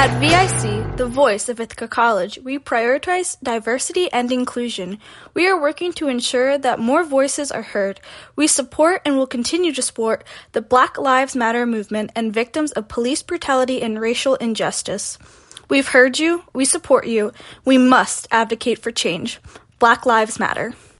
At VIC, the voice of Ithaca College, we prioritize diversity and inclusion. We are working to ensure that more voices are heard. We support and will continue to support the Black Lives Matter movement and victims of police brutality and racial injustice. We've heard you. We support you. We must advocate for change. Black Lives Matter.